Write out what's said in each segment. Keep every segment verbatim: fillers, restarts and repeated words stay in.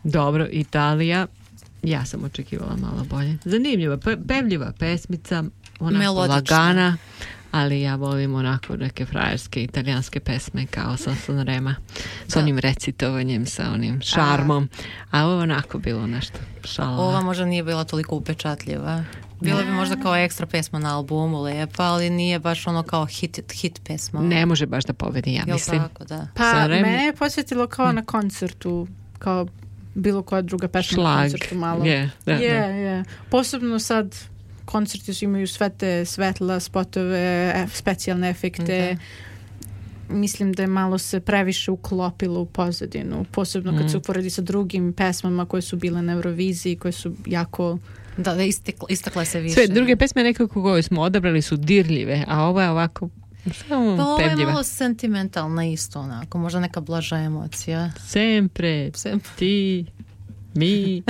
Dobro, Italija. Ja sam očekivala malo bolje. Zanimljiva, pe, pevljiva pesmica, onako melodična, lagana, ali ja volim onako neke frajerske italijanske pesme kao sa Sanrema, s onim recitovanjem, sa onim šarmom, a, a ovo onako bilo nešto šalala. Ova možda nije bila toliko upečatljiva. Bila bi možda kao ekstra pesma na albumu lepa, ali nije baš ono kao hit, hit pesma. Ne može baš da pobedi, ja mislim. Tako, da. Pa Sanrem... mene je posjetilo kao hmm. na koncertu, kao bilo koja druga pesma Šlag. Na koncertu malo. Je, da, je, da. je. Posebno sad koncerti su imaju sve te svetla, spotove, specijalne efekte. Da. Mislim da je malo se previše uklopilo u pozadinu. Posebno kad mm. se uporedi sa drugim pesmama koje su bile na Euroviziji, koje su jako... Da, da istekla, istekla se više. Sve druge pesme nekako koje smo odabrali su dirljive, a ova je ovako samo pa ovo pevljiva. Je malo sentimentalna isto onako, možda neka blaža emocija. Sempre, Sempre. ti, mi.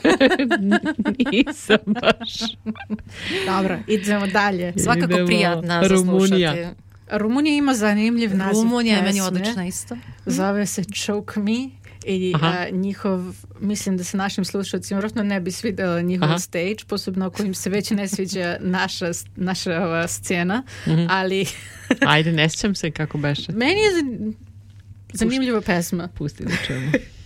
Nisam baš. Dobro, idemo dalje. Svakako idemo. Prijatna za Rumunija. slušati. Rumunija ima zanimljiv naziv. Rumunija je meni odlična isto. Zove se Choke Me. I a, njihov, mislim da se našim slušalcima vjerojatno ne bi svidjela njihov Aha. stage, posebno ako im se već ne sviđa naša, naša ova scena, mm-hmm. ali... Ajde, ne sjećam se kako beše. Meni je zanimljiva pesma. Pusti da čujemo.